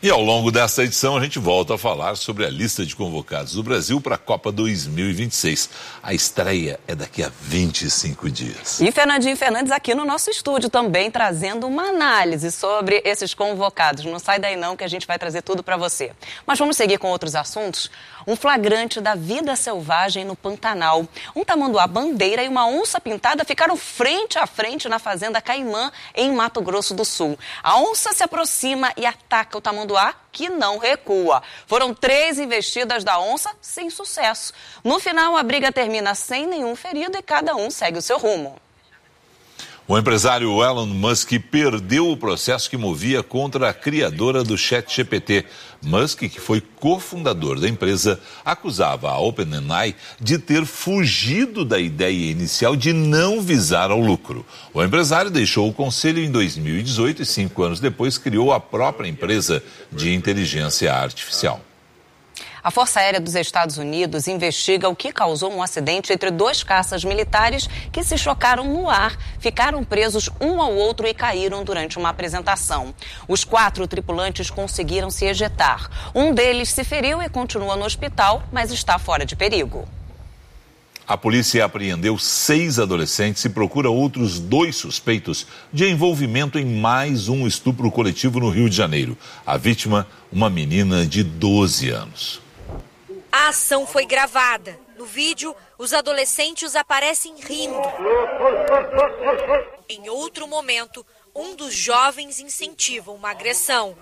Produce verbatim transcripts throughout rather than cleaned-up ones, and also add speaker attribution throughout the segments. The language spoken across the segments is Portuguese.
Speaker 1: E ao longo desta edição a gente volta a falar sobre a lista de convocados do Brasil para a Copa dois mil e vinte e seis. A estreia é daqui a vinte e cinco dias.
Speaker 2: E Fernandinho Fernandes aqui no nosso estúdio também trazendo uma análise sobre esses convocados. Não sai daí não que a gente vai trazer tudo para você. Mas vamos seguir com outros assuntos. Um flagrante da vida selvagem no Pantanal. Um tamanduá-bandeira e uma onça-pintada ficaram frente a frente na fazenda Caimã, em Mato Grosso do Sul. A onça se aproxima e ataca o tamanduá, que não recua. Foram três investidas da onça sem sucesso. No final, a briga termina sem nenhum ferido e cada um segue o seu rumo.
Speaker 1: O empresário Elon Musk perdeu o processo que movia contra a criadora do ChatGPT. Musk, que foi cofundador da empresa, acusava a OpenAI de ter fugido da ideia inicial de não visar ao lucro. O empresário deixou o conselho em dois mil e dezoito e cinco anos depois criou a própria empresa de inteligência artificial.
Speaker 2: A Força Aérea dos Estados Unidos investiga o que causou um acidente entre dois caças militares que se chocaram no ar, ficaram presos um ao outro e caíram durante uma apresentação. Os quatro tripulantes conseguiram se ejetar. Um deles se feriu e continua no hospital, mas está fora de perigo.
Speaker 1: A polícia apreendeu seis adolescentes e procura outros dois suspeitos de envolvimento em mais um estupro coletivo no Rio de Janeiro. A vítima, uma menina de doze anos.
Speaker 3: A ação foi gravada. No vídeo, os adolescentes aparecem rindo. Em outro momento, um dos jovens incentiva uma agressão.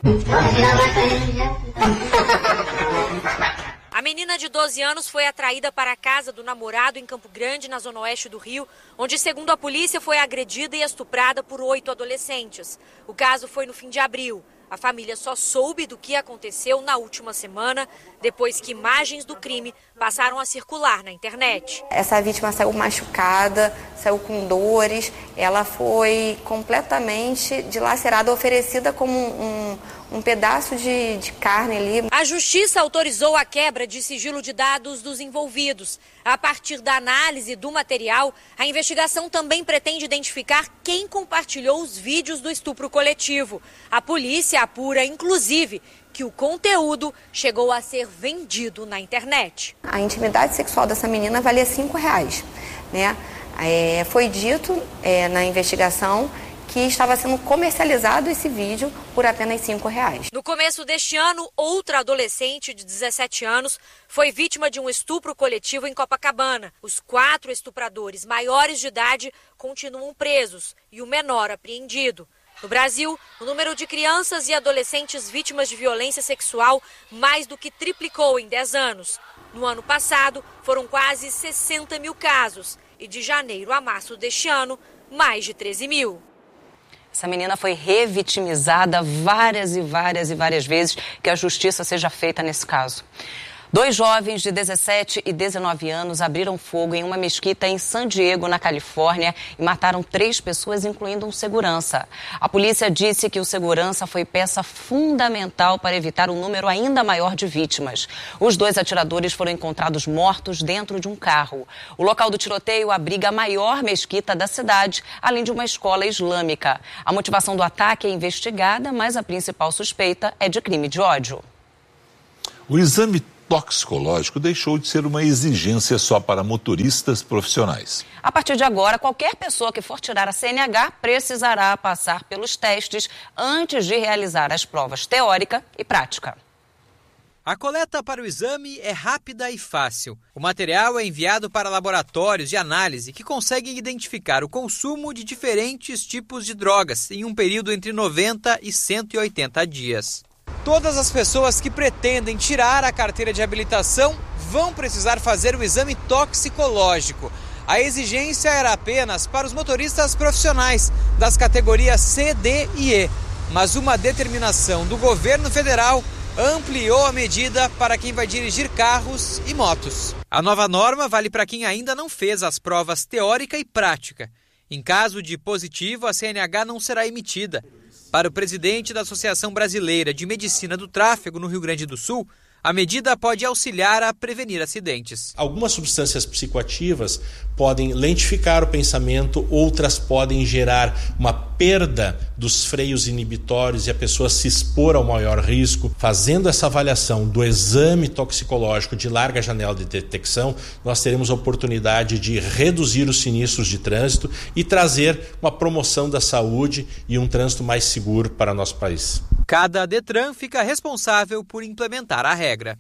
Speaker 3: A menina de doze anos foi atraída para a casa do namorado em Campo Grande, na zona oeste do Rio, onde, segundo a polícia, foi agredida e estuprada por oito adolescentes. O caso foi no fim de abril. A família só soube do que aconteceu na última semana, depois que imagens do crime passaram a circular na internet.
Speaker 4: Essa vítima saiu machucada, saiu com dores, ela foi completamente dilacerada, oferecida como um, um, um pedaço de, de carne ali.
Speaker 3: A justiça autorizou a quebra de sigilo de dados dos envolvidos. A partir da análise do material, a investigação também pretende identificar quem compartilhou os vídeos do estupro coletivo. A polícia apura, inclusive, que o conteúdo chegou a ser vendido na internet.
Speaker 4: A intimidade sexual dessa menina valia cinco reais, né? É, foi dito é, na investigação que estava sendo comercializado esse vídeo por apenas cinco reais.
Speaker 3: No começo deste ano, outra adolescente de dezessete anos foi vítima de um estupro coletivo em Copacabana. Os quatro estupradores maiores de idade continuam presos e o menor apreendido. No Brasil, o número de crianças e adolescentes vítimas de violência sexual mais do que triplicou em dez anos. No ano passado, foram quase sessenta mil casos e de janeiro a março deste ano, mais de treze mil.
Speaker 2: Essa menina foi revitimizada várias e várias e várias vezes. Que a justiça seja feita nesse caso. Dois jovens de dezessete e dezenove anos abriram fogo em uma mesquita em San Diego, na Califórnia, e mataram três pessoas, incluindo um segurança. A polícia disse que o segurança foi peça fundamental para evitar um número ainda maior de vítimas. Os dois atiradores foram encontrados mortos dentro de um carro. O local do tiroteio abriga a maior mesquita da cidade, além de uma escola islâmica. A motivação do ataque é investigada, mas a principal suspeita é de crime de ódio.
Speaker 1: O exame toxicológico deixou de ser uma exigência só para motoristas profissionais.
Speaker 2: A partir de agora, qualquer pessoa que for tirar a C N H precisará passar pelos testes antes de realizar as provas teórica e prática.
Speaker 5: A coleta para o exame é rápida e fácil. O material é enviado para laboratórios de análise que conseguem identificar o consumo de diferentes tipos de drogas em um período entre noventa e cento e oitenta dias. Todas as pessoas que pretendem tirar a carteira de habilitação vão precisar fazer o exame toxicológico. A exigência era apenas para os motoristas profissionais das categorias C, D e E. Mas uma determinação do governo federal ampliou a medida para quem vai dirigir carros e motos. A nova norma vale para quem ainda não fez as provas teórica e prática. Em caso de positivo, a C N H não será emitida. Para o presidente da Associação Brasileira de Medicina do Tráfego, no Rio Grande do Sul, A medida pode auxiliar a prevenir acidentes.
Speaker 6: Algumas substâncias psicoativas podem lentificar o pensamento, outras podem gerar uma perda dos freios inibitórios e a pessoa se expor ao maior risco. Fazendo essa avaliação do exame toxicológico de larga janela de detecção, nós teremos a oportunidade de reduzir os sinistros de trânsito e trazer uma promoção da saúde e um trânsito mais seguro para nosso país.
Speaker 5: Cada Detran fica responsável por implementar a regra.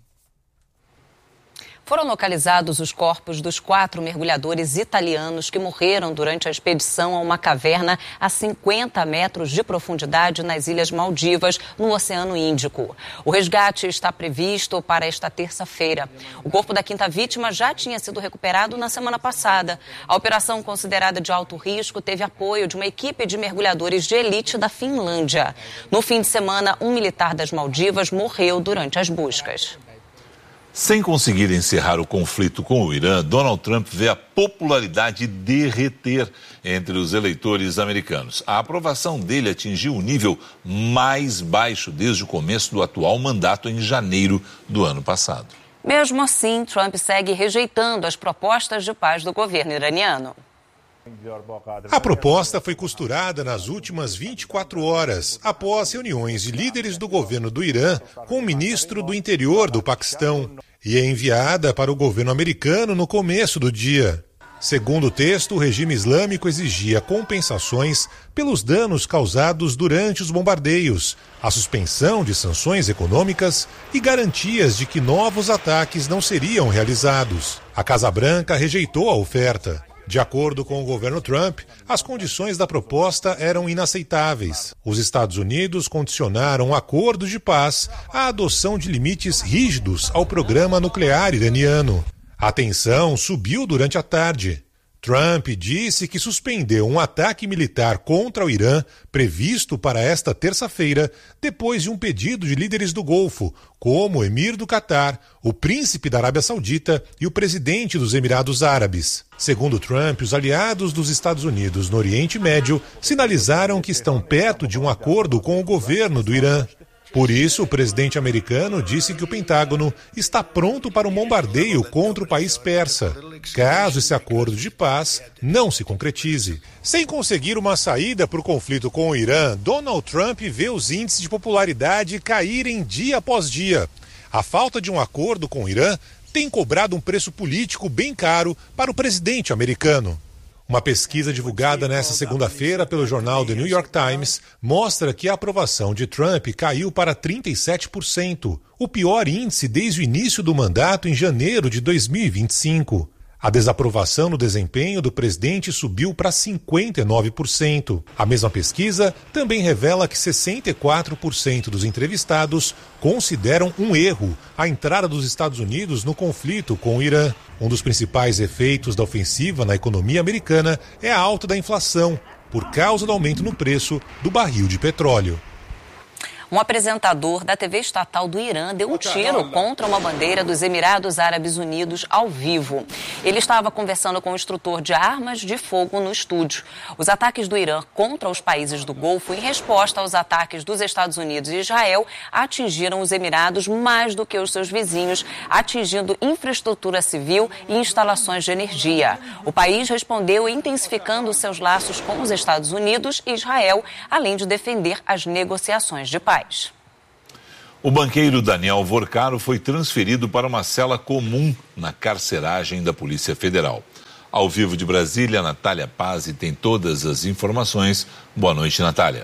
Speaker 2: Foram localizados os corpos dos quatro mergulhadores italianos que morreram durante a expedição a uma caverna a cinquenta metros de profundidade nas Ilhas Maldivas, no Oceano Índico. O resgate está previsto para esta terça-feira. O corpo da quinta vítima já tinha sido recuperado na semana passada. A operação, considerada de alto risco, teve apoio de uma equipe de mergulhadores de elite da Finlândia. No fim de semana, um militar das Maldivas morreu durante as buscas.
Speaker 1: Sem conseguir encerrar o conflito com o Irã, Donald Trump vê a popularidade derreter entre os eleitores americanos. A aprovação dele atingiu o nível mais baixo desde o começo do atual mandato em janeiro do ano passado.
Speaker 2: Mesmo assim, Trump segue rejeitando as propostas de paz do governo iraniano.
Speaker 7: A proposta foi costurada nas últimas vinte e quatro horas, após reuniões de líderes do governo do Irã com o ministro do Interior do Paquistão, e é enviada para o governo americano no começo do dia. Segundo o texto, o regime islâmico exigia compensações pelos danos causados durante os bombardeios, a suspensão de sanções econômicas e garantias de que novos ataques não seriam realizados. A Casa Branca rejeitou a oferta. De acordo com o governo Trump, as condições da proposta eram inaceitáveis. Os Estados Unidos condicionaram o acordo de paz à adoção de limites rígidos ao programa nuclear iraniano. A tensão subiu durante a tarde. Trump disse que suspendeu um ataque militar contra o Irã previsto para esta terça-feira, depois de um pedido de líderes do Golfo, como o emir do Catar, o príncipe da Arábia Saudita e o presidente dos Emirados Árabes. Segundo Trump, os aliados dos Estados Unidos no Oriente Médio sinalizaram que estão perto de um acordo com o governo do Irã. Por isso, o presidente americano disse que o Pentágono está pronto para um bombardeio contra o país persa, caso esse acordo de paz não se concretize. Sem conseguir uma saída para o conflito com o Irã, Donald Trump vê os índices de popularidade caírem dia após dia. A falta de um acordo com o Irã tem cobrado um preço político bem caro para o presidente americano. Uma pesquisa divulgada nesta segunda-feira pelo jornal The New York Times mostra que a aprovação de Trump caiu para trinta e sete por cento, o pior índice desde o início do mandato em janeiro de dois mil e vinte e cinco. A desaprovação no desempenho do presidente subiu para cinquenta e nove por cento. A mesma pesquisa também revela que sessenta e quatro por cento dos entrevistados consideram um erro a entrada dos Estados Unidos no conflito com o Irã. Um dos principais efeitos da ofensiva na economia americana é a alta da inflação, por causa do aumento no preço do barril de petróleo.
Speaker 2: Um apresentador da T V estatal do Irã deu um tiro contra uma bandeira dos Emirados Árabes Unidos ao vivo. Ele estava conversando com o instrutor de armas de fogo no estúdio. Os ataques do Irã contra os países do Golfo, em resposta aos ataques dos Estados Unidos e Israel, atingiram os Emirados mais do que os seus vizinhos, atingindo infraestrutura civil e instalações de energia. O país respondeu intensificando seus laços com os Estados Unidos e Israel, além de defender as negociações de paz.
Speaker 1: O banqueiro Daniel Vorcaro foi transferido para uma cela comum na carceragem da Polícia Federal. Ao vivo de Brasília, Natália Pazzi tem todas as informações. Boa noite, Natália.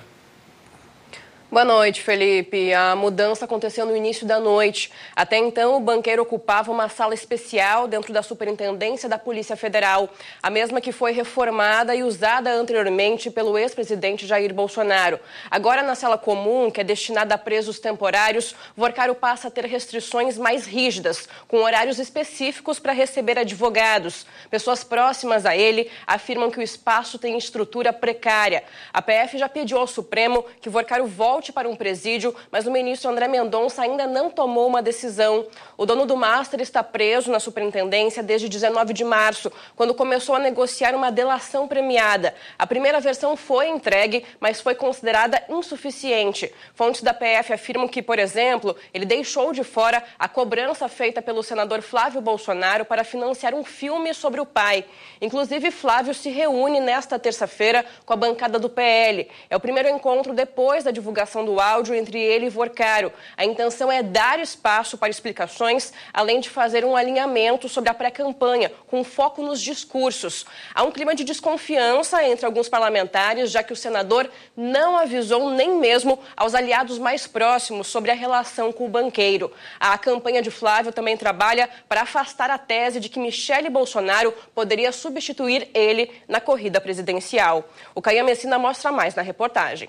Speaker 8: Boa noite, Felipe. A mudança aconteceu no início da noite. Até então, o banqueiro ocupava uma sala especial dentro da Superintendência da Polícia Federal, a mesma que foi reformada e usada anteriormente pelo ex-presidente Jair Bolsonaro. Agora, na sala comum, que é destinada a presos temporários, Vorcaro passa a ter restrições mais rígidas, com horários específicos para receber advogados. Pessoas próximas a ele afirmam que o espaço tem estrutura precária. A P F já pediu ao Supremo que Vorcaro volte volte para um presídio, mas o ministro André Mendonça ainda não tomou uma decisão. O dono do Master está preso na superintendência desde dezenove de março, quando começou a negociar uma delação premiada. A primeira versão foi entregue, mas foi considerada insuficiente. Fontes da P F afirmam que, por exemplo, ele deixou de fora a cobrança feita pelo senador Flávio Bolsonaro para financiar um filme sobre o pai. Inclusive, Flávio se reúne nesta terça-feira com a bancada do P L. É o primeiro encontro depois da divulgação do áudio entre ele e Vorcaro. A intenção é dar espaço para explicações, além de fazer um alinhamento sobre a pré-campanha, com foco nos discursos. Há um clima de desconfiança entre alguns parlamentares, já que o senador não avisou nem mesmo aos aliados mais próximos sobre a relação com o banqueiro. A campanha de Flávio também trabalha para afastar a tese de que Michele Bolsonaro poderia substituir ele na corrida presidencial. O Caia Messina mostra mais na reportagem.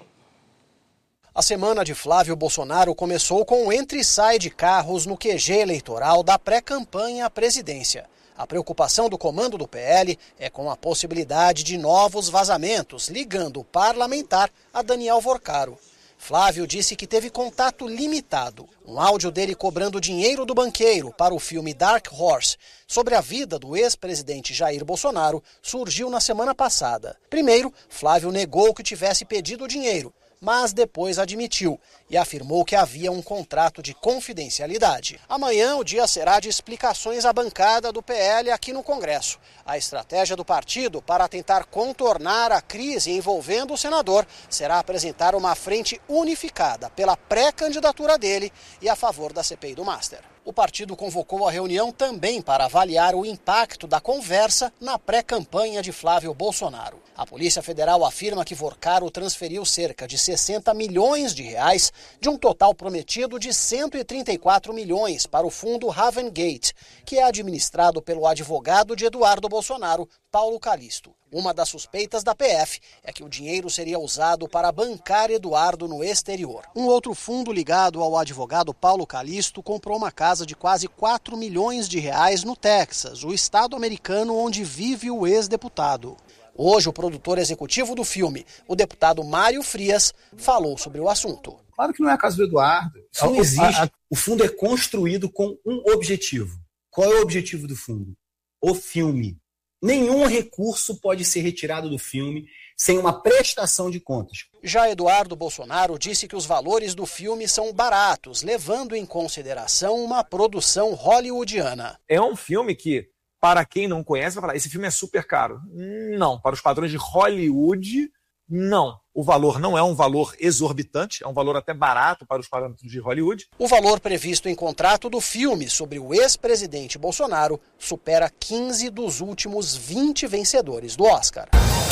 Speaker 9: A semana de Flávio Bolsonaro começou com o entra e sai de carros no Q G eleitoral da pré-campanha à presidência. A preocupação do comando do P L é com a possibilidade de novos vazamentos, ligando o parlamentar a Daniel Vorcaro. Flávio disse que teve contato limitado. Um áudio dele cobrando dinheiro do banqueiro para o filme Dark Horse sobre a vida do ex-presidente Jair Bolsonaro surgiu na semana passada. Primeiro, Flávio negou que tivesse pedido o dinheiro, mas depois admitiu e afirmou que havia um contrato de confidencialidade. Amanhã o dia será de explicações à bancada do P L aqui no Congresso. A estratégia do partido para tentar contornar a crise envolvendo o senador será apresentar uma frente unificada pela pré-candidatura dele e a favor da C P I do Master. O partido convocou a reunião também para avaliar o impacto da conversa na pré-campanha de Flávio Bolsonaro. A Polícia Federal afirma que Vorcaro transferiu cerca de sessenta milhões de reais de um total prometido de cento e trinta e quatro milhões para o fundo Ravengate, que é administrado pelo advogado de Eduardo Bolsonaro, Paulo Calixto. Uma das suspeitas da P F é que o dinheiro seria usado para bancar Eduardo no exterior. Um outro fundo ligado ao advogado Paulo Calixto comprou uma casa de quase quatro milhões de reais no Texas, o estado americano onde vive o ex-deputado. Hoje, o produtor executivo do filme, o deputado Mário Frias, falou sobre o assunto.
Speaker 10: Claro que não é a casa do Eduardo. Isso não existe. O fundo é construído com um objetivo. Qual é o objetivo do fundo? O filme. Nenhum recurso pode ser retirado do filme sem uma prestação de contas.
Speaker 9: Já Eduardo Bolsonaro disse que os valores do filme são baratos, levando em consideração uma produção hollywoodiana.
Speaker 11: É um filme que, para quem não conhece, vai falar, esse filme é super caro. Não, para os padrões de Hollywood, não. O valor não é um valor exorbitante, é um valor até barato para os parâmetros de Hollywood.
Speaker 9: O valor previsto em contrato do filme sobre o ex-presidente Bolsonaro supera quinze dos últimos vinte vencedores do Oscar.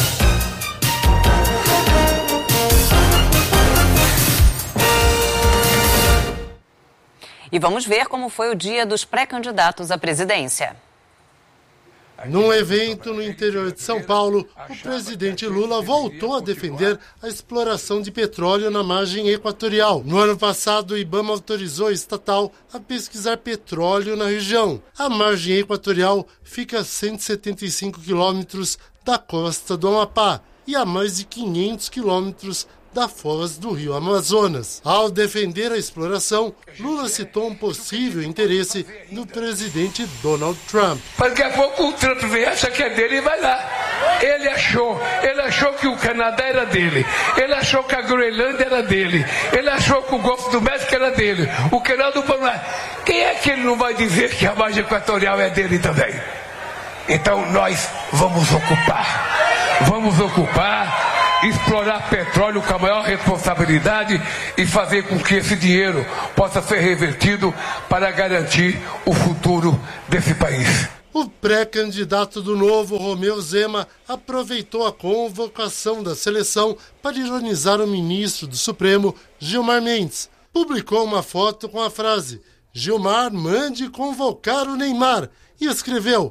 Speaker 2: E vamos ver como foi o dia dos pré-candidatos à presidência.
Speaker 12: Num evento no interior de São Paulo, o presidente Lula voltou a defender a exploração de petróleo na margem equatorial. No ano passado, o IBAMA autorizou a estatal a pesquisar petróleo na região. A margem equatorial fica a cento e setenta e cinco quilômetros da costa do Amapá e a mais de quinhentos quilômetros da foz do rio Amazonas. Ao defender a exploração, Lula citou um possível interesse do presidente Donald Trump.
Speaker 13: Daqui a pouco o Trump vem, acha que é dele e vai lá. Ele achou, ele achou que o Canadá era dele, ele achou que a Groenlândia era dele, ele achou que o Golfo do México era dele, o canal do Panamá. Quem é que ele não vai dizer que a margem equatorial é dele também? Então nós vamos ocupar, vamos ocupar, explorar petróleo com a maior responsabilidade e fazer com que esse dinheiro possa ser revertido para garantir o futuro desse país.
Speaker 12: O pré-candidato do Novo, Romeu Zema, aproveitou a convocação da seleção para ironizar o ministro do Supremo, Gilmar Mendes. Publicou uma foto com a frase: Gilmar, mande convocar o Neymar. E escreveu: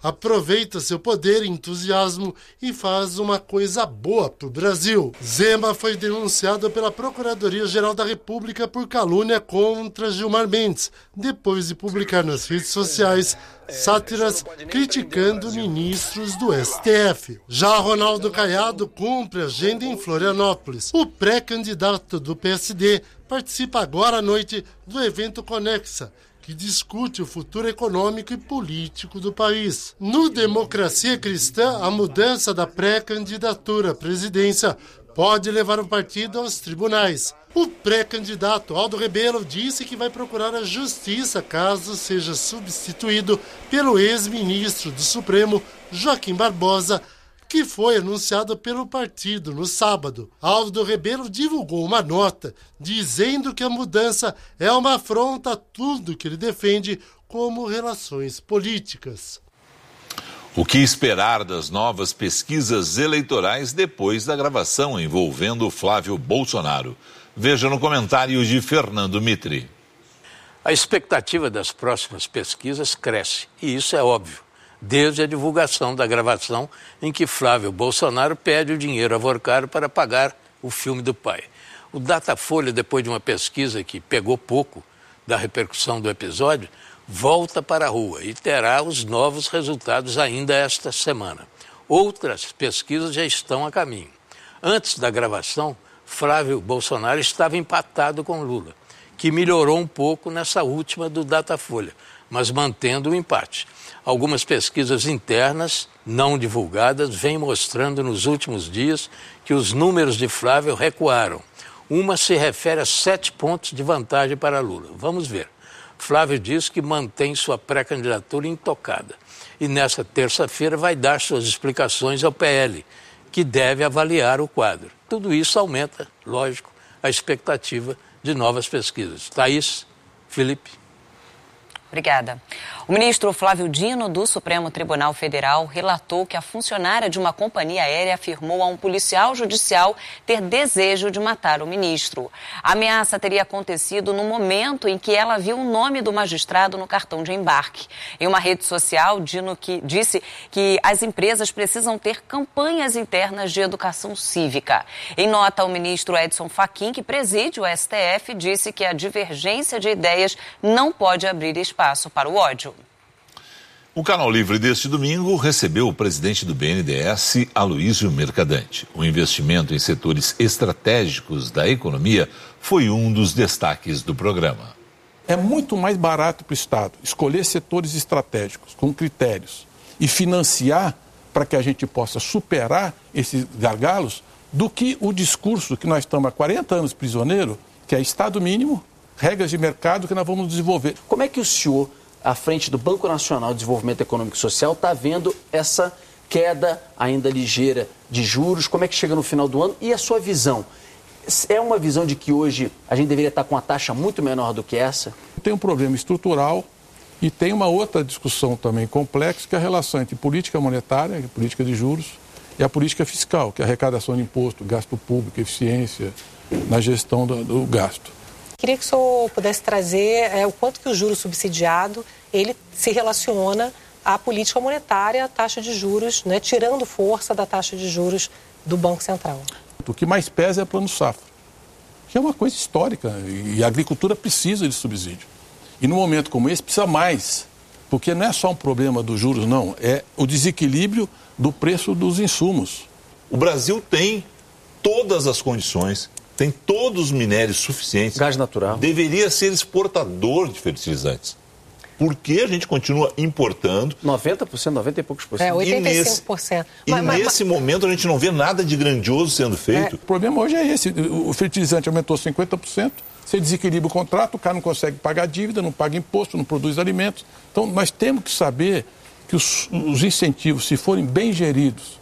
Speaker 12: aproveita seu poder e entusiasmo e faz uma coisa boa para o Brasil. Zema foi denunciado pela Procuradoria-Geral da República por calúnia contra Gilmar Mendes, depois de publicar nas redes sociais sátiras criticando ministros do S T F. Já Ronaldo Caiado cumpre agenda em Florianópolis. O pré-candidato do P S D participa agora à noite do evento Conexa, que discute o futuro econômico e político do país. No Democracia Cristã, a mudança da pré-candidatura à presidência pode levar o partido aos tribunais. O pré-candidato Aldo Rebelo disse que vai procurar a justiça caso seja substituído pelo ex-ministro do Supremo, Joaquim Barbosa, que foi anunciado pelo partido no sábado. Aldo Rebelo divulgou uma nota dizendo que a mudança é uma afronta a tudo que ele defende como relações políticas.
Speaker 1: O que esperar das novas pesquisas eleitorais depois da gravação envolvendo Flávio Bolsonaro? Veja no comentário de Fernando Mitri.
Speaker 14: A expectativa das próximas pesquisas cresce, e isso é óbvio, desde a divulgação da gravação em que Flávio Bolsonaro pede o dinheiro a Vorcaro para pagar o filme do pai. O Datafolha, depois de uma pesquisa que pegou pouco da repercussão do episódio, volta para a rua e terá os novos resultados ainda esta semana. Outras pesquisas já estão a caminho. Antes da gravação, Flávio Bolsonaro estava empatado com Lula, que melhorou um pouco nessa última do Datafolha, mas mantendo o empate. Algumas pesquisas internas, não divulgadas, vêm mostrando nos últimos dias que os números de Flávio recuaram. Uma se refere a sete pontos de vantagem para Lula. Vamos ver. Flávio diz que mantém sua pré-candidatura intocada e nesta terça-feira vai dar suas explicações ao P L, que deve avaliar o quadro. Tudo isso aumenta, lógico, a expectativa de novas pesquisas. Thaís, Felipe.
Speaker 2: Obrigada. O ministro Flávio Dino, do Supremo Tribunal Federal, relatou que a funcionária de uma companhia aérea afirmou a um policial judicial ter desejo de matar o ministro. A ameaça teria acontecido no momento em que ela viu o nome do magistrado no cartão de embarque. Em uma rede social, Dino que disse que as empresas precisam ter campanhas internas de educação cívica. Em nota, o ministro Edson Fachin, que preside o S T F, disse que a divergência de ideias não pode abrir espaço para o ódio.
Speaker 1: O Canal Livre deste domingo recebeu o presidente do B N D E S, Aloysio Mercadante. O investimento em setores estratégicos da economia foi um dos destaques do programa.
Speaker 15: É muito mais barato para o Estado escolher setores estratégicos com critérios e financiar para que a gente possa superar esses gargalos do que o discurso que nós estamos há quarenta anos prisioneiro, que é Estado mínimo, regras de mercado que nós vamos desenvolver.
Speaker 16: Como é que o senhor, à frente do Banco Nacional de Desenvolvimento Econômico e Social, está vendo essa queda ainda ligeira de juros? Como é que chega no final do ano? E a sua visão? É uma visão de que hoje a gente deveria estar com uma taxa muito menor do que essa?
Speaker 15: Tem um problema estrutural e tem uma outra discussão também complexa, que é a relação entre política monetária, política de juros, e a política fiscal, que é a arrecadação de imposto, gasto público, eficiência na gestão do, do gasto.
Speaker 17: Queria que o senhor pudesse trazer é, o quanto que o juro subsidiado ele se relaciona à política monetária, à taxa de juros, né, tirando força da taxa de juros do Banco Central.
Speaker 15: O que mais pesa é o Plano Safra, que é uma coisa histórica e a agricultura precisa de subsídio. E num momento como esse precisa mais, porque não é só um problema dos juros, não, é o desequilíbrio do preço dos insumos.
Speaker 1: O Brasil tem todas as condições, tem todos os minérios suficientes.
Speaker 16: Gás natural.
Speaker 1: Deveria ser exportador de fertilizantes. Por que a gente continua importando?
Speaker 16: noventa por cento, noventa e poucos por cento.
Speaker 17: É, oitenta e cinco por cento.
Speaker 1: E nesse, mas, e nesse mas... momento a gente não vê nada de grandioso sendo feito.
Speaker 15: É, o problema hoje é esse. O fertilizante aumentou cinquenta por cento. Você desequilibra o contrato, o cara não consegue pagar dívida, não paga imposto, não produz alimentos. Então nós temos que saber que os, os incentivos, se forem bem geridos,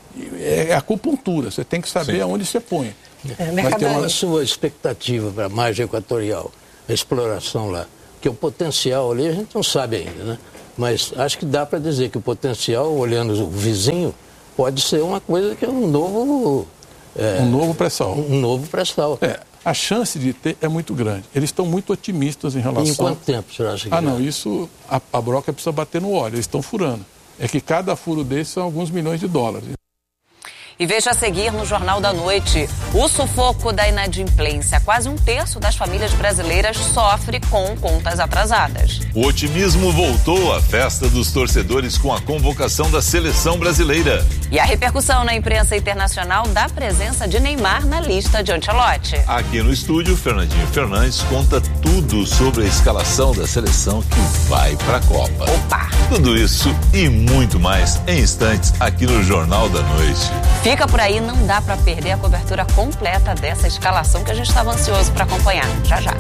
Speaker 15: é acupuntura. Você tem que saber Sim. aonde você põe.
Speaker 14: É, Mas tem uma sua expectativa para a margem equatorial, a exploração lá, que o potencial ali a gente não sabe ainda, né? Mas acho que dá para dizer que o potencial, olhando o vizinho, pode ser uma coisa que é um novo...
Speaker 15: É, um novo pré-sal.
Speaker 14: Um novo pré-sal.
Speaker 15: É, a chance de ter é muito grande. Eles estão muito otimistas em relação...
Speaker 14: E em quanto tempo você acha que
Speaker 15: Ah, não, isso, a, a broca precisa bater no óleo, eles estão furando. é que cada furo desse são alguns milhões de dólares.
Speaker 2: E veja a seguir no Jornal da Noite, o sufoco da inadimplência. Quase um terço das famílias brasileiras sofre com contas atrasadas.
Speaker 1: O otimismo voltou à festa dos torcedores com a convocação da seleção brasileira.
Speaker 2: E a repercussão na imprensa internacional da presença de Neymar na lista de Ancelotti.
Speaker 1: Aqui no estúdio, Fernandinho Fernandes conta tudo sobre a escalação da seleção que vai para a Copa.
Speaker 2: Opa!
Speaker 1: Tudo isso e muito mais em instantes aqui no Jornal da Noite.
Speaker 2: Fica por aí, não dá para perder a cobertura completa dessa escalação que a gente estava ansioso para acompanhar. Já, já.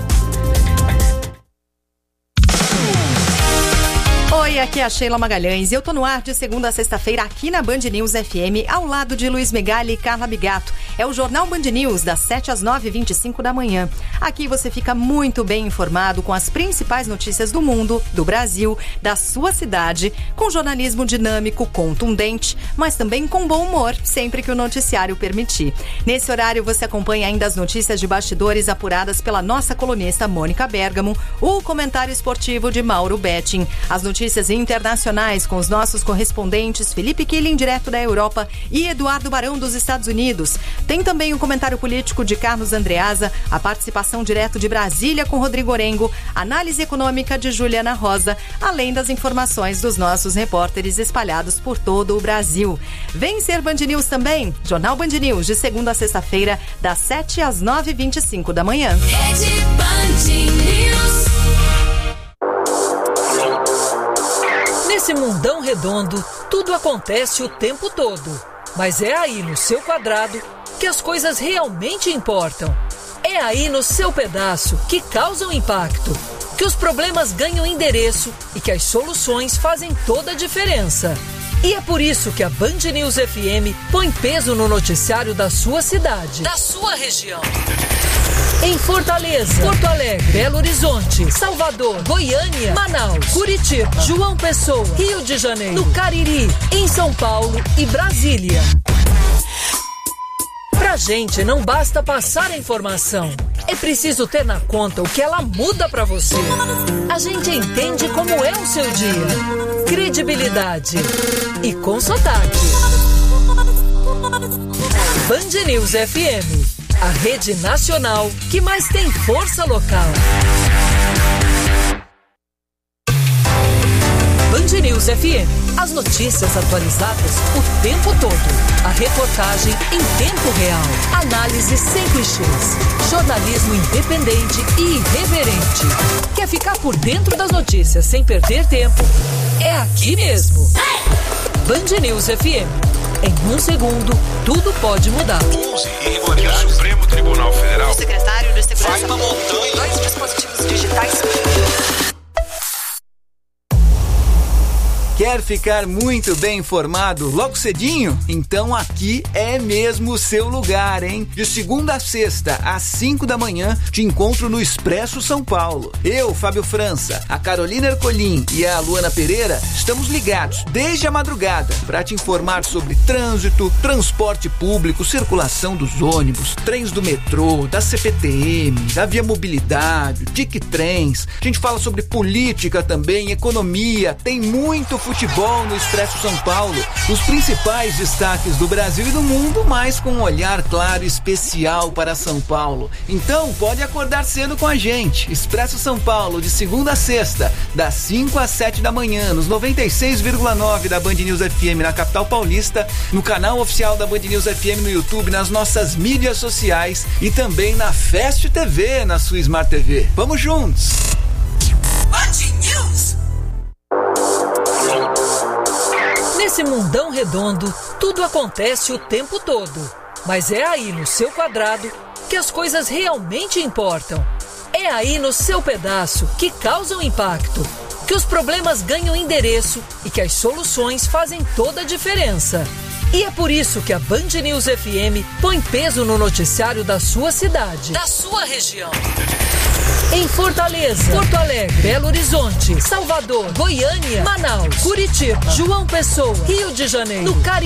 Speaker 18: Oi, aqui é a Sheila Magalhães e eu tô no ar de segunda a sexta-feira aqui na Band News F M, ao lado de Luiz Megali e Carla Bigato. É o Jornal Band News, das sete às nove e vinte e cinco da manhã. Aqui você fica muito bem informado com as principais notícias do mundo, do Brasil, da sua cidade, com jornalismo dinâmico, contundente, mas também com bom humor, sempre que o noticiário permitir. Nesse horário você acompanha ainda as notícias de bastidores apuradas pela nossa colunista Mônica Bergamo, o comentário esportivo de Mauro Betting, as notícias internacionais com os nossos correspondentes Felipe Killing, direto da Europa, e Eduardo Barão, dos Estados Unidos. Tem também o comentário político de Carlos Andreasa, a participação direto de Brasília com Rodrigo Orengo, análise econômica de Juliana Rosa, além das informações dos nossos repórteres espalhados por todo o Brasil. Vem ser Band News também, Jornal Band News, de segunda a sexta-feira, das sete às nove e vinte e cinco da manhã.
Speaker 19: Rede Band News.
Speaker 20: Nesse mundão redondo, tudo acontece o tempo todo. Mas é aí no seu quadrado que as coisas realmente importam. É aí no seu pedaço que causam impacto, que os problemas ganham endereço e que as soluções fazem toda a diferença. E é por isso que a Band News F M põe peso no noticiário da sua cidade, da sua região. Em Fortaleza, Porto Alegre, Belo Horizonte, Salvador, Goiânia, Manaus, Curitiba, João Pessoa, Rio de Janeiro, no Cariri, em São Paulo e Brasília. Pra gente não basta passar a informação, é preciso ter na conta o que ela muda pra você. A gente entende como é o seu dia. Credibilidade e com sotaque. Band News F M, a rede nacional que mais tem força local. Band News F M, as notícias atualizadas o tempo todo. A reportagem em tempo real. Análise sem clichês. Jornalismo independente e irreverente. Quer ficar por dentro das notícias sem perder tempo? É aqui mesmo. Band News F M. Em um segundo, tudo pode mudar.
Speaker 21: onze irregularidades no Supremo Tribunal Federal.
Speaker 22: O secretário de Segurança
Speaker 21: vai na montanha.
Speaker 22: Dois dispositivos digitais.
Speaker 23: Quer ficar muito bem informado logo cedinho? Então aqui é mesmo o seu lugar, hein? De segunda a sexta, às cinco da manhã, te encontro no Expresso São Paulo. Eu, Fábio França, a Carolina Ercolim e a Luana Pereira estamos ligados desde a madrugada para te informar sobre trânsito, transporte público, circulação dos ônibus, trens do metrô, da C P T M, da Via Mobilidade, Tic Trens. A gente fala sobre política também, economia, tem muito futebol no Expresso São Paulo, os principais destaques do Brasil e do mundo, mas com um olhar claro e especial para São Paulo. Então pode acordar cedo com a gente. Expresso São Paulo, de segunda a sexta, das cinco às sete da manhã, nos noventa e seis vírgula nove da Band News F M na capital paulista, no canal oficial da Band News F M no YouTube, nas nossas mídias sociais e também na Fast T V, na sua Smart T V. Vamos juntos!
Speaker 20: Band News. Nesse mundão redondo, tudo acontece o tempo todo. Mas é aí no seu quadrado que as coisas realmente importam. É aí no seu pedaço que causam impacto, que os problemas ganham endereço e que as soluções fazem toda a diferença. E é por isso que a Band News F M põe peso no noticiário da sua cidade, da sua região. Em Fortaleza, Porto Alegre, Belo Horizonte, Salvador, Goiânia, Manaus, Curitiba, João Pessoa, Rio de Janeiro, no Cariri.